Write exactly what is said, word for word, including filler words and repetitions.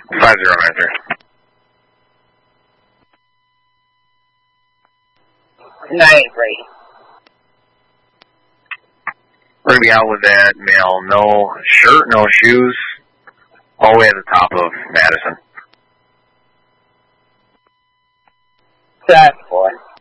Five zero nine three. Nine eight three. We're gonna be out with that male. No shirt, no shoes. All the way at the top of Madison. That's boy.